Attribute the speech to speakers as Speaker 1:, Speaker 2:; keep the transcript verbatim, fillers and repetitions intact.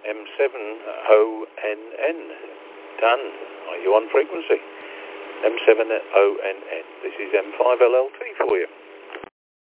Speaker 1: M seven O N N. Done. Are you on frequency? M seven O N N. This is M five L L T for you.